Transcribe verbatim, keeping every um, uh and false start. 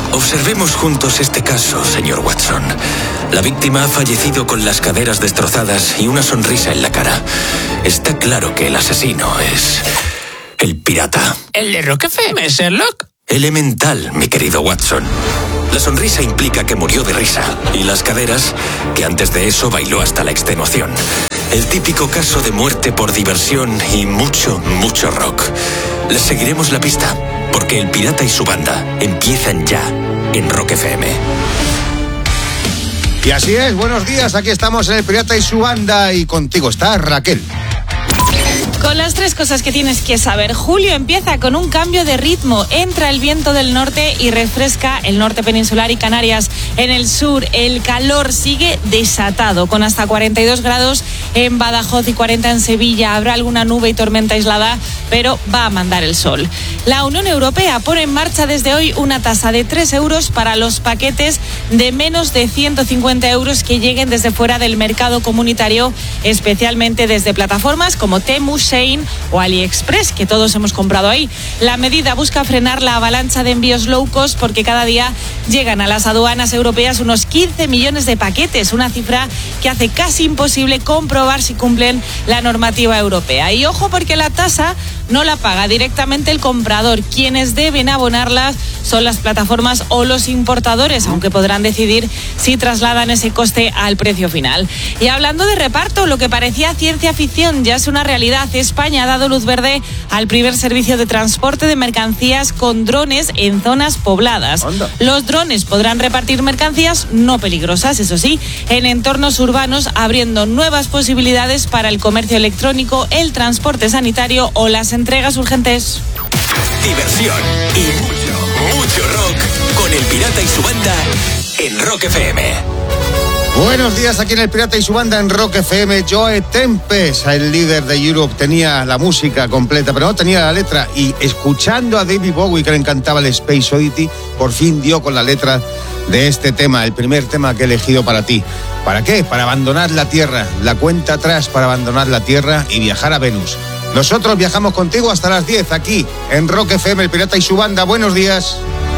Observemos juntos este caso, señor Watson. La víctima ha fallecido con las caderas destrozadas y una sonrisa en la cara. Está claro que el asesino es... el pirata. ¿El de Rock F M, Sherlock? Elemental, mi querido Watson. La sonrisa implica que murió de risa. Y las caderas, que antes de eso bailó hasta la extenuación. El típico caso de muerte por diversión y mucho, mucho rock. Les seguiremos la pista, porque el pirata y su banda empiezan ya en Rock F M. Y así es, buenos días, aquí estamos en el pirata y su banda y contigo está Raquel. Con las tres cosas que tienes que saber, julio empieza con un cambio de ritmo. Entra el viento del norte y refresca el norte peninsular y Canarias. En el sur, el calor sigue desatado, con hasta cuarenta y dos grados en Badajoz y cuarenta en Sevilla. Habrá alguna nube y tormenta aislada, pero va a mandar el sol. La Unión Europea pone en marcha desde hoy una tasa de tres euros para los paquetes de menos de ciento cincuenta euros que lleguen desde fuera del mercado comunitario, especialmente desde plataformas como Temu, Shein o AliExpress, que todos hemos comprado ahí. La medida busca frenar la avalancha de envíos low cost porque cada día llegan a las aduanas europeas unos quince millones de paquetes, una cifra que hace casi imposible comprobar si cumplen la normativa europea. Y ojo, porque la tasa no la paga directamente el comprador. Quienes deben abonarla son las plataformas o los importadores, aunque podrán decidir si trasladan ese coste al precio final. Y hablando de reparto, lo que parecía ciencia ficción ya es una realidad. España ha dado luz verde al primer servicio de transporte de mercancías con drones en zonas pobladas. Anda. Los drones podrán repartir mercancías no peligrosas, eso sí, en entornos urbanos, abriendo nuevas posibilidades para el comercio electrónico, el transporte sanitario o las entregas urgentes. Diversión y mucho, mucho rock con el pirata y su banda en Rock F M. Buenos días, aquí en el pirata y su banda en Rock F M. Joe Tempest, el líder de Europe, tenía la música completa, pero no tenía la letra. Y escuchando a David Bowie, que le encantaba el Space Oddity, por fin dio con la letra de este tema, el primer tema que he elegido para ti. ¿Para qué? Para abandonar la Tierra, la cuenta atrás para abandonar la Tierra y viajar a Venus. Nosotros viajamos contigo hasta las diez, aquí en Rock F M, el pirata y su banda. Buenos días.